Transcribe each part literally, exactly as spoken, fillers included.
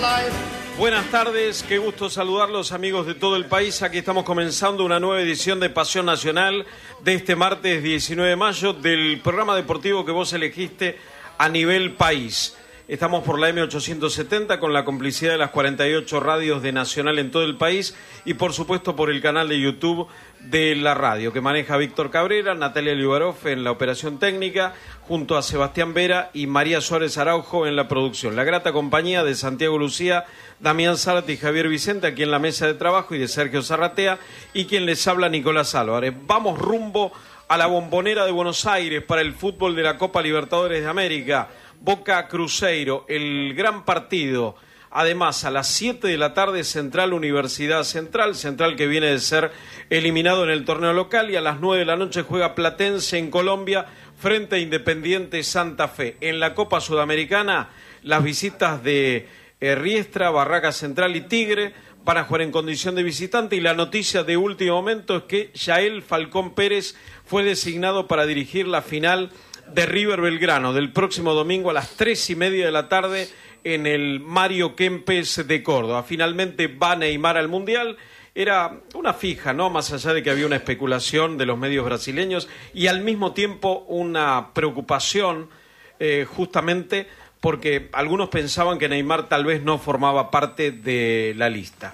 Buenas tardes, qué gusto saludarlos amigos de todo el país. Aquí estamos comenzando una nueva edición de Pasión Nacional de este martes diecinueve de mayo del programa deportivo que vos elegiste a nivel país. Estamos por la eme ochocientos setenta con la complicidad de las cuarenta y ocho radios de Nacional en todo el país y por supuesto por el canal de YouTube de la radio que maneja Víctor Cabrera, Natalia Liubarov en la operación técnica, junto a Sebastián Vera y María Suárez Araujo en la producción. La grata compañía de Santiago Lucía, Damián Zárate y Javier Vicente aquí en la mesa de trabajo y de Sergio Zarratea y quien les habla Nicolás Álvarez. Vamos rumbo a la Bombonera de Buenos Aires para el fútbol de la Copa Libertadores de América. Boca Cruzeiro, el gran partido. Además, a las siete de la tarde, Central Universidad Central, Central que viene de ser eliminado en el torneo local, y a las nueve de la noche juega Platense en Colombia frente a Independiente Santa Fe. En la Copa Sudamericana, las visitas de eh, Riestra, Barraca Central y Tigre van a jugar en condición de visitante, y la noticia de último momento es que Yael Falcón Pérez fue designado para dirigir la final de River Belgrano del próximo domingo a las tres y media de la tarde en el Mario Kempes de Córdoba. Finalmente va Neymar al Mundial. Era una fija, ¿no? Más allá de que había una especulación de los medios brasileños y al mismo tiempo una preocupación eh, justamente porque algunos pensaban que Neymar tal vez no formaba parte de la lista.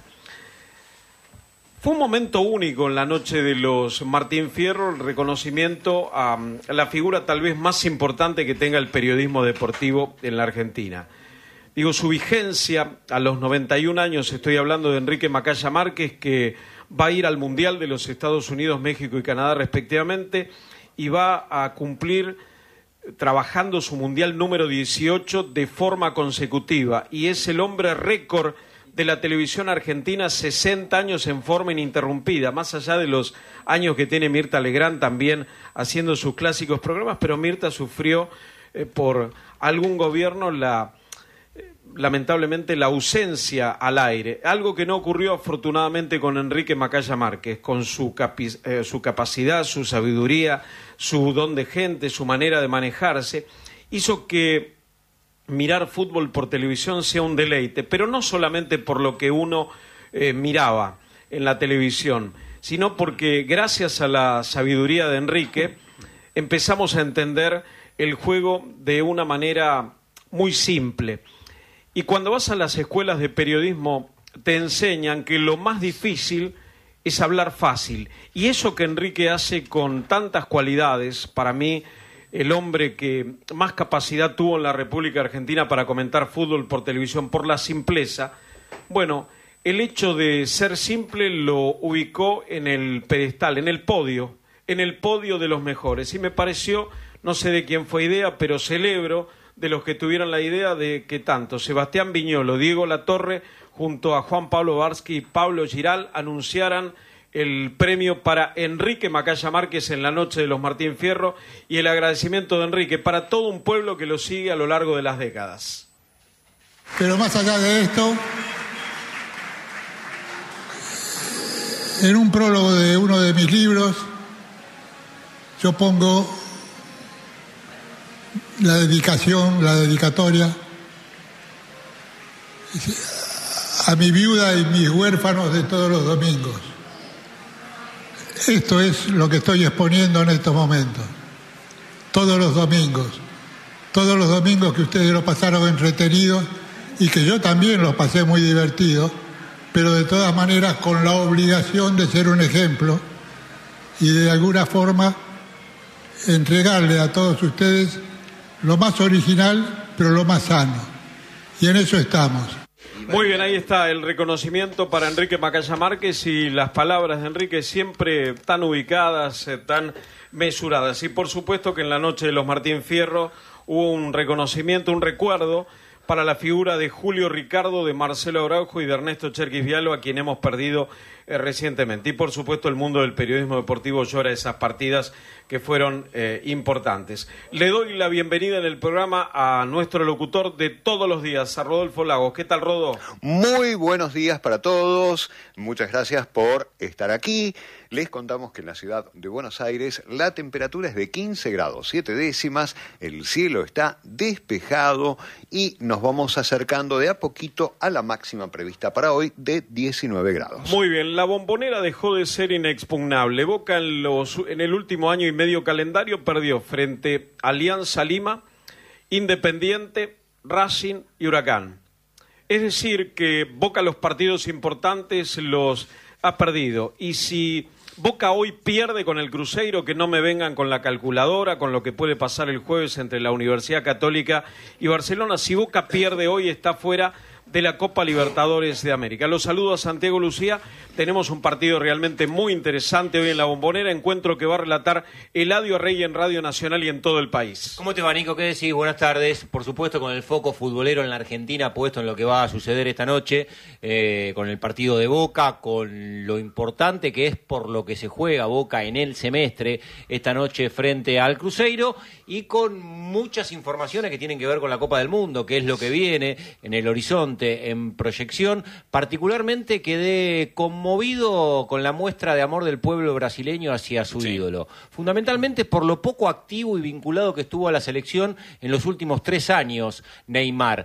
Fue un momento único en la noche de los Martín Fierro, el reconocimiento a la figura tal vez más importante que tenga el periodismo deportivo en la Argentina. Digo, su vigencia a los noventa y un años, estoy hablando de Enrique Macaya Márquez, que va a ir al Mundial de los Estados Unidos, México y Canadá respectivamente, y va a cumplir trabajando su Mundial número dieciocho de forma consecutiva, y es el hombre récord de la televisión argentina, sesenta años en forma ininterrumpida, más allá de los años que tiene Mirta Legrand también haciendo sus clásicos programas, pero Mirta sufrió eh, por algún gobierno la eh, lamentablemente la ausencia al aire, algo que no ocurrió afortunadamente con Enrique Macaya Márquez, con su, capi, eh, su capacidad, su sabiduría, su don de gente, su manera de manejarse, hizo que mirar fútbol por televisión sea un deleite, pero no solamente por lo que uno eh, miraba en la televisión, sino porque gracias a la sabiduría de Enrique empezamos a entender el juego de una manera muy simple. Y cuando vas a las escuelas de periodismo te enseñan que lo más difícil es hablar fácil, y eso que Enrique hace con tantas cualidades, para mí el hombre que más capacidad tuvo en la República Argentina para comentar fútbol por televisión, por la simpleza. Bueno, el hecho de ser simple lo ubicó en el pedestal, en el podio, en el podio de los mejores. Y me pareció, no sé de quién fue idea, pero celebro de los que tuvieron la idea de que tanto Sebastián Viñolo, Diego Latorre, junto a Juan Pablo Barsky y Pablo Giral anunciaran el premio para Enrique Macaya Márquez en la noche de los Martín Fierro, y el agradecimiento de Enrique para todo un pueblo que lo sigue a lo largo de las décadas. Pero más allá de esto, en un prólogo de uno de mis libros, yo pongo la dedicación, la dedicatoria a mi viuda y mis huérfanos de todos los domingos. Esto es lo que estoy exponiendo en estos momentos. Todos los domingos. Todos los domingos que ustedes lo pasaron entretenidos y que yo también los pasé muy divertidos, pero de todas maneras con la obligación de ser un ejemplo y de alguna forma entregarle a todos ustedes lo más original, pero lo más sano. Y en eso estamos. Muy bien, ahí está el reconocimiento para Enrique Macaya Márquez, y las palabras de Enrique siempre tan ubicadas, eh, tan mesuradas. Y por supuesto que en la noche de los Martín Fierro hubo un reconocimiento, un recuerdo para la figura de Julio Ricardo, de Marcelo Araujo y de Ernesto Cherkis Vialo, a quien hemos perdido eh, recientemente. Y por supuesto el mundo del periodismo deportivo llora esas partidas que fueron eh, importantes. Le doy la bienvenida en el programa a nuestro locutor de todos los días, a Rodolfo Lagos. ¿Qué tal, Rodo? Muy buenos días para todos. Muchas gracias por estar aquí. Les contamos que en la ciudad de Buenos Aires la temperatura es de quince grados, siete décimas, el cielo está despejado y nos vamos acercando de a poquito a la máxima prevista para hoy de diecinueve grados. Muy bien, la Bombonera dejó de ser inexpugnable. Boca en, los, en el último año y medio calendario perdió frente a Alianza Lima, Independiente, Racing y Huracán. Es decir, que Boca los partidos importantes los ha perdido. Y si Boca hoy pierde con el Cruzeiro, que no me vengan con la calculadora, con lo que puede pasar el jueves entre la Universidad Católica y Barcelona. Si Boca pierde hoy, está fuera de la Copa Libertadores de América. Los saludo a Santiago Lucía. Tenemos un partido realmente muy interesante hoy en la Bombonera, encuentro que va a relatar Eladio Rey en Radio Nacional y en todo el país. ¿Cómo te va, Nico? ¿Qué decís? Buenas tardes. Por supuesto, con el foco futbolero en la Argentina puesto en lo que va a suceder esta noche, eh, con el partido de Boca, con lo importante que es por lo que se juega Boca en el semestre esta noche frente al Cruzeiro, y con muchas informaciones que tienen que ver con la Copa del Mundo, que es lo que viene en el horizonte, en proyección. Particularmente quedé conmovido con la muestra de amor del pueblo brasileño hacia su sí. ídolo, fundamentalmente por lo poco activo y vinculado que estuvo a la selección en los últimos tres años Neymar,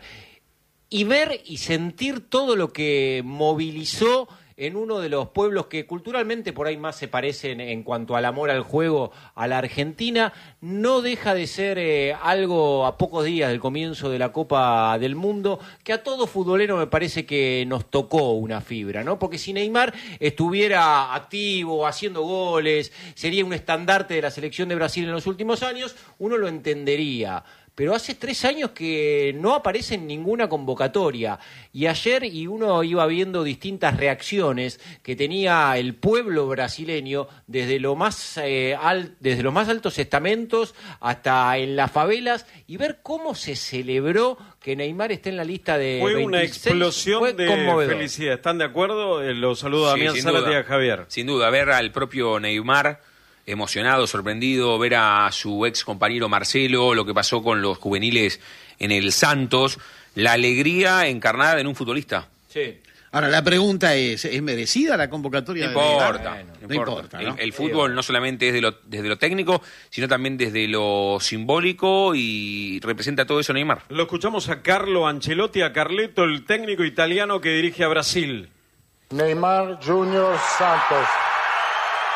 y ver y sentir todo lo que movilizó en uno de los pueblos que culturalmente por ahí más se parecen en cuanto al amor al juego a la Argentina. No deja de ser eh, algo a pocos días del comienzo de la Copa del Mundo, que a todo futbolero me parece que nos tocó una fibra, ¿no? Porque si Neymar estuviera activo, haciendo goles, sería un estandarte de la selección de Brasil en los últimos años, uno lo entendería. Pero hace tres años que no aparece en ninguna convocatoria. Y ayer, y uno iba viendo distintas reacciones que tenía el pueblo brasileño, desde, lo más, eh, al, desde los más altos estamentos hasta en las favelas, y ver cómo se celebró que Neymar esté en la lista de Fue veintiséis, una explosión fue de conmovedor. felicidad. ¿Están de acuerdo? Eh, los saludo a Sí, Damián Zárate y a Javier. Sin duda, ver al propio Neymar emocionado, sorprendido, ver a su ex compañero Marcelo, lo que pasó con los juveniles en el Santos, la alegría encarnada en un futbolista. Sí. Ahora, la pregunta es, ¿es merecida la convocatoria? No importa, de Neymar? no no importa. importa, ¿no? El, el fútbol no solamente es de lo, desde lo técnico, sino también desde lo simbólico, y representa todo eso Neymar. Lo escuchamos a Carlo Ancelotti, a Carleto, el técnico italiano que dirige a Brasil. Neymar Junior Santos.